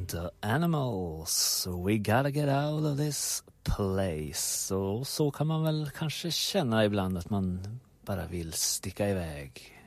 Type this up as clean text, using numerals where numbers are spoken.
The Animals, We gotta get out of this place. Och så kan man väl kanske känna ibland att man bara vill sticka iväg.